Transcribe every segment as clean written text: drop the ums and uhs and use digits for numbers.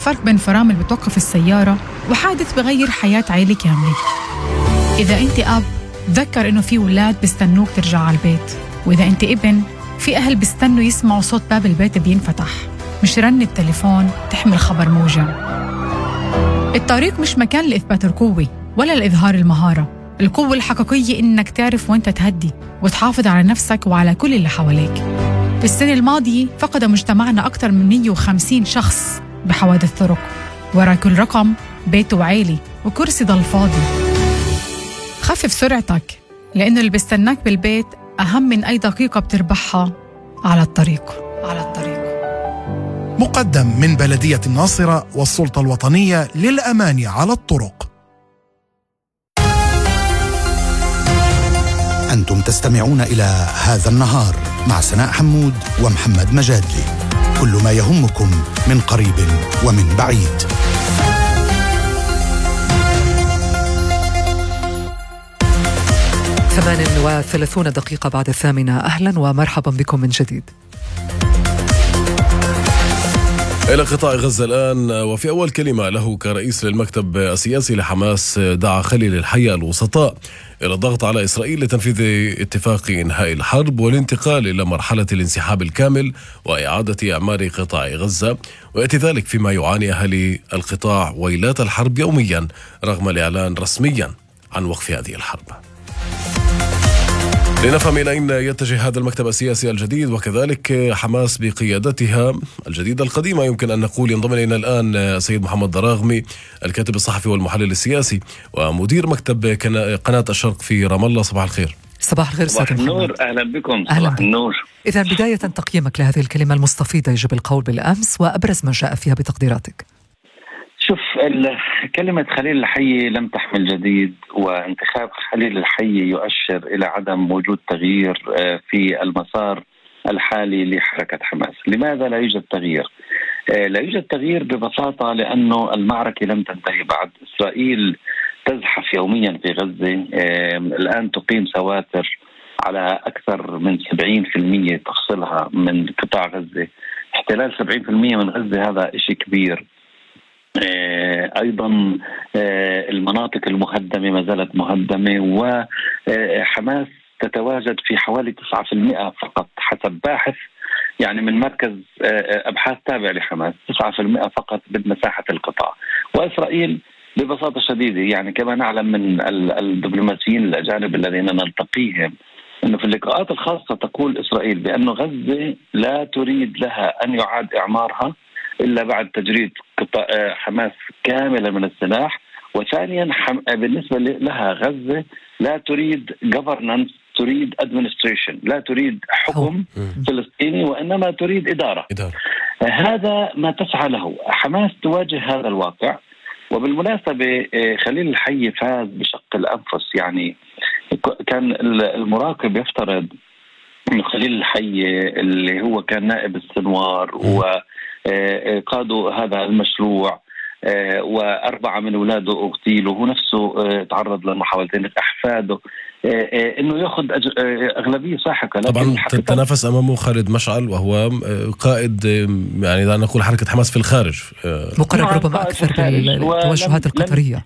الفرق بين فرامل بتوقف السيارة وحادث بغير حياة عائلة كاملة. إذا أنت أب، تذكر إنه في أولاد بيستنوك ترجع على البيت، وإذا أنت ابن، في أهل بيستنوا يسمعوا صوت باب البيت بينفتح، مش رن التليفون تحمل خبر موجع. الطريق مش مكان لإثبات القوة ولا لإظهار المهارة. القوة الحقيقية إنك تعرف وإنت تهدي وتحافظ على نفسك وعلى كل اللي حواليك. في السنة الماضية فقد مجتمعنا أكثر من 150 شخص بحوادث طرق. ورا كل رقم بيت وعيلة وكرسي ضل فاضي. خفف سرعتك، لأنه اللي بيستناك بالبيت أهم من أي دقيقة بتربحها على الطريق. مقدم من بلدية الناصرة والسلطة الوطنية للأمان على الطرق. أنتم تستمعون إلى هذا النهار مع سناء حمود ومحمد مجادلي. كل ما يهمكم من قريب ومن بعيد. ثمان وثلاثون دقيقة بعد 8. أهلا ومرحبا بكم من جديد. إلى قطاع غزة الآن، وفي أول كلمة له كرئيس للمكتب السياسي لحماس دعا خليل الحي الوسطاء إلى الضغط على إسرائيل لتنفيذ اتفاق إنهاء الحرب والانتقال إلى مرحلة الانسحاب الكامل وإعادة إعمار قطاع غزة، ويأتي ذلك فيما يعاني أهالي القطاع ويلات الحرب يوميا رغم الإعلان رسميا عن وقف هذه الحرب. لنفهم إلى أين يتجه هذا المكتب السياسي الجديد، وكذلك حماس بقيادتها الجديدة القديمة، يمكن أن نقول ينضم إلينا الآن سيد محمد دراغمي، الكاتب الصحفي والمحلل السياسي ومدير مكتب قناة الشرق في رام الله. صباح الخير. صباح الخير صباح سيد النور، محمد. أهلا بكم. أهلا صباح بك. النور. إذا بداية تقييمك لهذه الكلمة المستفيضة يجب القول بالأمس، وأبرز ما جاء فيها بتقديراتك. شوف، كلمة خليل الحي لم تحمل جديد، وانتخاب خليل الحي يؤشر إلى عدم وجود تغيير في المسار الحالي لحركة حماس. لماذا لا يوجد تغيير؟ لا يوجد تغيير ببساطة لأنه المعركة لم تنتهي بعد. إسرائيل تزحف يوميا في غزة، الآن تقيم سواتر على أكثر من 70% تفصلها من قطاع غزة. احتلال 70% من غزة هذا إشي كبير. أيضا المناطق المهدمة ما زالت مهدمة، وحماس تتواجد في حوالي 9% فقط حسب باحث يعني من مركز أبحاث تابع لحماس، 9% فقط من مساحة القطاع. وإسرائيل ببساطة شديدة يعني كما نعلم من الدبلوماسيين الأجانب الذين نلتقيهم أنه في اللقاءات الخاصة تقول إسرائيل بأن غزة لا تريد لها أن يعاد إعمارها إلا بعد تجريد حماس كاملا من السلاح. وثانيا بالنسبة لها غزة لا تريد governance، تريد administration، لا تريد حكم فلسطيني وإنما تريد إدارة. هذا ما تسعى له حماس، تواجه هذا الواقع. وبالمناسبة خليل الحي فاز بشق الأنفس. يعني كان المراقب يفترض أن خليل الحي اللي هو كان نائب السنوار وقادوا هذا المشروع و4 من أولاده اغتيلوا، هو نفسه تعرض لمحاولتين أحفاده، إنه يأخذ أغلبية ساحقة. طبعا تتنافس أمامه خالد مشعل وهو قائد يعني دعنا نقول حركة حماس في الخارج، مقرب ربما أكثر بالتوجهات القطرية.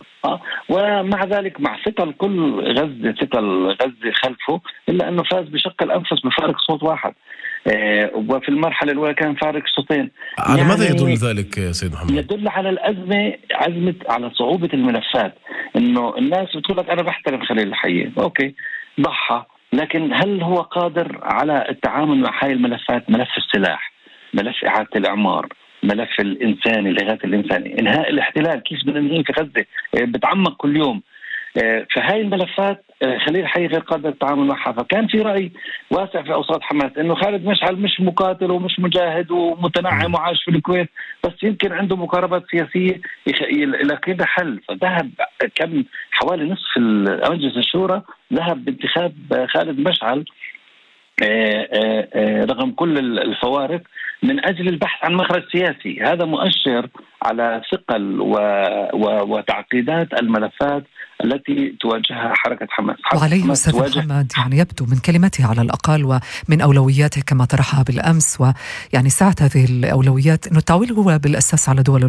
ومع ذلك مع ثقل كل غزة، ثقل غزة خلفه، إلا أنه فاز بشق الأنفس بفارق صوت واحد، وفي المرحلة الأولى كان فارق صوتين. على يعني ماذا يدل ذلك سيد محمد؟ يدل على الأزمة، على صعوبة الملفات. إنه الناس بتقول لك أنا بحترم خليل الحي، أوكي ضحى، لكن هل هو قادر على التعامل مع هاي الملفات؟ ملف السلاح، ملف إعادة الإعمار، ملف الإنساني، الإغاثة الإنساني، إنهاء الاحتلال، كيف بدنا ننهيه في غزة بتعمق كل يوم. فهاي الملفات خليل الحي غير قادر التعامل معها. فكان في رأي واسع في أوساط حماس إنه خالد مشعل مش مقاتل ومش مجاهد ومتنعم وعايش في الكويت، بس يمكن عنده مقاربات سياسية إلى كده حل. فذهب كم حوالي نصف مجلس الشورى ذهب بانتخاب خالد مشعل رغم كل الفوارق من أجل البحث عن مخرج سياسي. هذا مؤشر على ثقل وتعقيدات الملفات التي تواجهها حركة حماس. وعليه أستاذ محمد يعني يبدو من كلمته على الأقل ومن أولوياته كما طرحها بالأمس، ويعني ساعة هذه الأولويات أنه التعويل هو بالأساس على دول